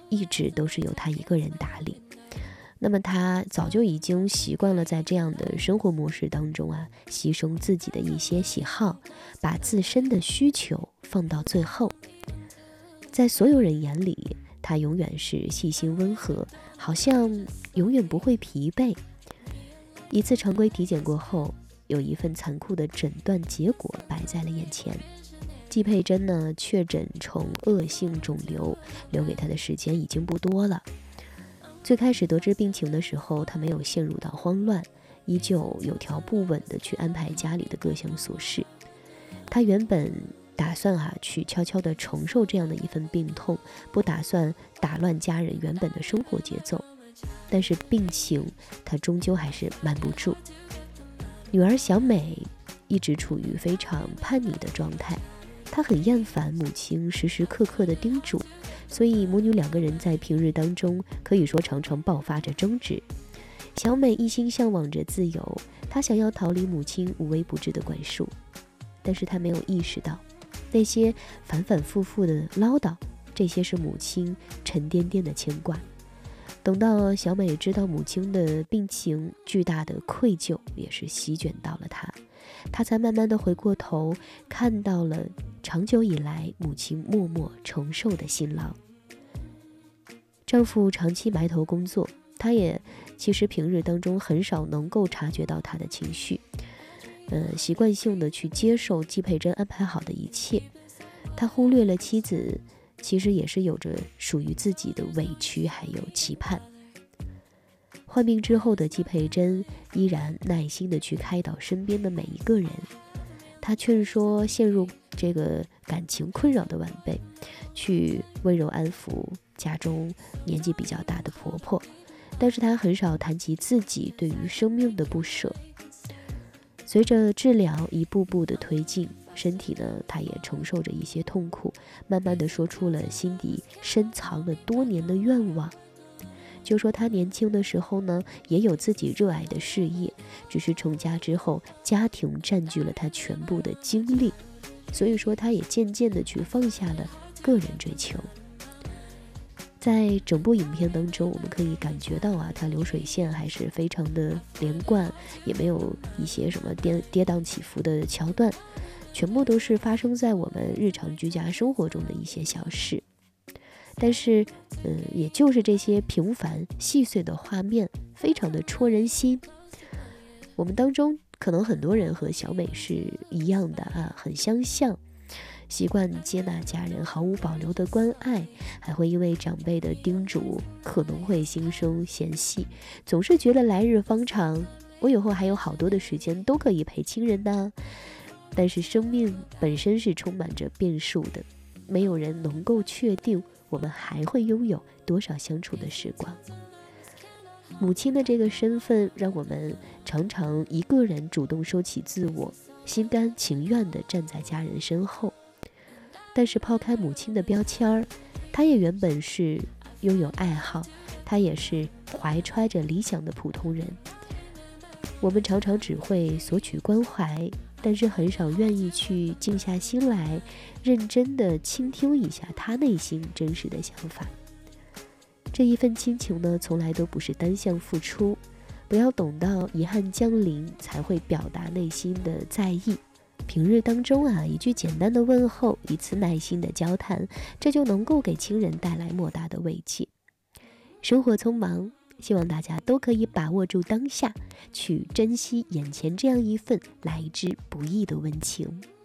一直都是由他一个人打理。那么他早就已经习惯了在这样的生活模式当中牺牲自己的一些喜好，把自身的需求放到最后。在所有人眼里，他永远是细心温和，好像永远不会疲惫。一次常规体检过后，有一份残酷的诊断结果摆在了眼前。季佩珍呢，确诊成恶性肿瘤，留给她的时间已经不多了。最开始得知病情的时候，她没有陷入到慌乱，依旧有条不紊地去安排家里的各项琐事。她原本打算去悄悄地承受这样的一份病痛，不打算打乱家人原本的生活节奏。但是病情她终究还是瞒不住。女儿小美一直处于非常叛逆的状态，她很厌烦母亲时时刻刻的叮嘱，所以母女两个人在平日当中可以说常常爆发着争执。小美一心向往着自由，她想要逃离母亲无微不至的管束，但是她没有意识到那些反反复复的唠叨，这些是母亲沉甸甸的牵挂。等到小美知道母亲的病情，巨大的愧疚也是席卷到了她，她才慢慢的回过头，看到了长久以来母亲默默承受的辛劳。丈夫长期埋头工作，她也其实平日当中很少能够察觉到她的情绪，习惯性的去接受季佩珍安排好的一切。她忽略了妻子其实也是有着属于自己的委屈还有期盼。患病之后的季佩珍依然耐心的去开导身边的每一个人，她劝说陷入这个感情困扰的晚辈，去温柔安抚家中年纪比较大的婆婆，但是她很少谈及自己对于生命的不舍。随着治疗一步步的推进，身体呢，她也承受着一些痛苦，慢慢的说出了心底深藏了多年的愿望。就说她年轻的时候呢，也有自己热爱的事业，只是成家之后，家庭占据了她全部的精力，所以说她也渐渐的去放下了个人追求。在整部影片当中，我们可以感觉到它流水线还是非常的连贯，也没有一些什么跌宕起伏的桥段，全部都是发生在我们日常居家生活中的一些小事。但是也就是这些平凡细碎的画面非常的戳人心。我们当中可能很多人和小美是一样的很相像，习惯接纳家人毫无保留的关爱，还会因为长辈的叮嘱可能会心生嫌隙，总是觉得来日方长，我以后还有好多的时间都可以陪亲人的。但是生命本身是充满着变数的，没有人能够确定我们还会拥有多少相处的时光。母亲的这个身份让我们常常一个人主动收起自我，心甘情愿地站在家人身后。但是抛开母亲的标签，她也原本是拥有爱好，她也是怀揣着理想的普通人。我们常常只会索取关怀，但是很少愿意去静下心来，认真地倾听一下她内心真实的想法。这一份亲情呢，从来都不是单向付出，不要等到遗憾降临才会表达内心的在意。平日当中一句简单的问候，一次耐心的交谈，这就能够给亲人带来莫大的慰藉。生活匆忙，希望大家都可以把握住当下，去珍惜眼前这样一份来之不易的温情。